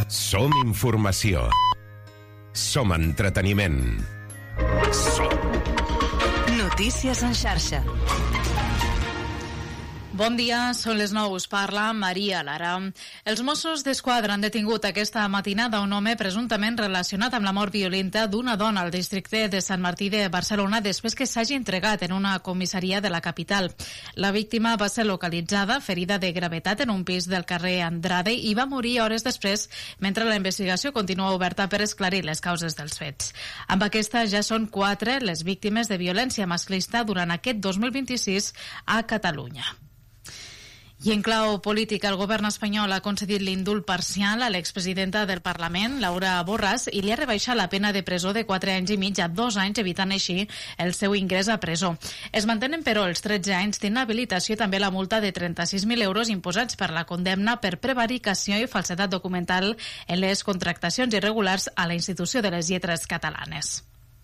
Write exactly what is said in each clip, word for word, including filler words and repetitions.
Som informació. Som entreteniment. Som Notícies en xarxa. Bon dia, són les nou, us parla Maria Lara. Els Mossos d'Esquadra han detingut aquesta matinada un home presumptament relacionat amb la mort violenta d'una dona al districte de Sant Martí de Barcelona després que s'hagi entregat en una comissaria de la capital. La víctima va ser localitzada, ferida de gravetat, en un pis del carrer Andrade i va morir hores després mentre la investigació continua oberta per esclarir les causes dels fets. Amb aquesta ja són quatre les víctimes de violència masclista durant aquest dos mil vint-i-sis a Catalunya. I en clau política, el govern espanyol ha concedit l'indult parcial a l'expresidenta del Parlament, Laura Borràs, i li ha rebaixat la pena de presó de quatre anys i mig a dos anys, evitant així el seu ingrés a presó. Es mantenen, però, els tretze anys d'inhabilitació i també la multa de trenta-sis mil euros imposats per la condemna per prevaricació i falsedat documental en les contractacions irregulars a la Institució de les Lletres Catalanes.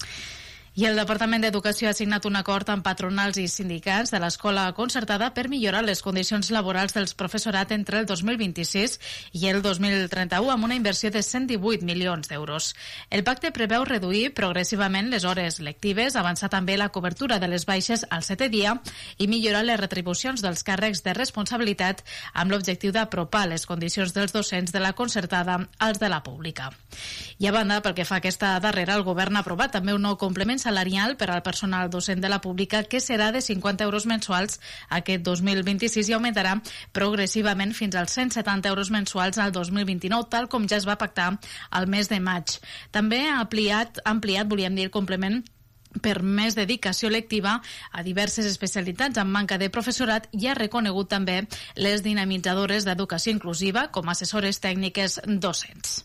I el Departament d'Educació ha signat un acord amb patronals i sindicats de l'escola concertada per millorar les condicions laborals dels professorat entre el dos mil vint-i-sis i el dos mil trenta-u amb una inversió de cent divuit milions d'euros. El pacte preveu reduir progressivament les hores lectives, avançar també la cobertura de les baixes al setè dia i millorar les retribucions dels càrrecs de responsabilitat amb l'objectiu d'apropar les condicions dels docents de la concertada als de la pública. I a banda, pel que fa a aquesta darrera, el govern ha aprovat també un nou complement salarial per al personal docent de la pública que serà de cinquanta euros mensuals aquest dos mil vint-i-sis i augmentarà progressivament fins als cent setanta euros mensuals al dos mil vint-i-nou, tal com ja es va pactar al mes de maig. També ha ampliat, ampliat volíem dir, el complement per més dedicació lectiva a diverses especialitats amb manca de professorat i ha reconegut també les dinamitzadores d'educació inclusiva com a assessores tècniques docents.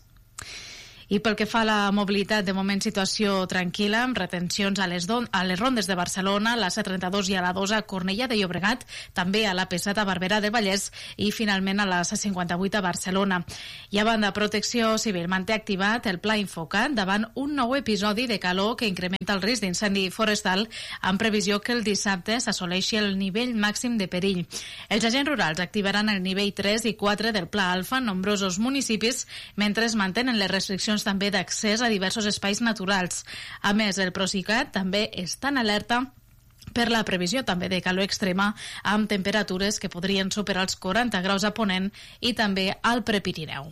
I pel que fa a la mobilitat, de moment situació tranquil·la, amb retencions a les, don, a les rondes de Barcelona, la C trenta-dos i a la dos a Cornellà de Llobregat, també a la P set a Barberà de Vallès i finalment a la C cinquanta-vuit a Barcelona. I a banda, Protecció Civil manté activat el Pla Infocat davant un nou episodi de calor que incrementa el risc d'incendi forestal amb previsió que el dissabte s'assoleixi el nivell màxim de perill. Els agents rurals activaran el nivell tres i quatre del Pla Alfa en nombrosos municipis mentre es mantenen les restriccions també d'accés a diversos espais naturals. A més, el Procicat també està en alerta per la previsió també de calor extrema amb temperatures que podrien superar els quaranta graus a Ponent i també al Prepirineu.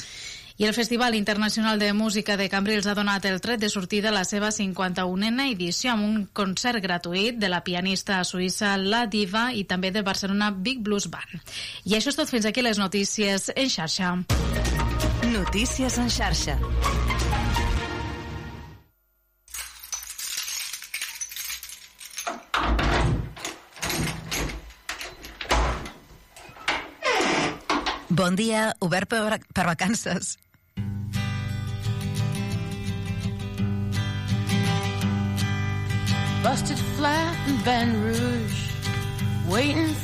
I el Festival Internacional de Música de Cambrils ha donat el tret de sortida a la seva cinquanta-unena edició amb un concert gratuït de la pianista suïssa La Diva i també de Barcelona Big Blues Band. I això és tot, fins aquí les notícies en xarxa. Notícies en xarxa. Bon dia, obert per, per vacances. Busted flat in Baton Rouge, waiting